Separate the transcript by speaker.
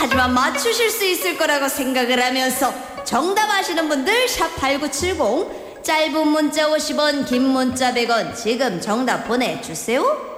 Speaker 1: 하지만 맞추실 수 있을 거라고 생각을 하면서 정답 아시는 분들 샵 8970 짧은 문자 50원 긴 문자 100원 지금 정답 보내주세요.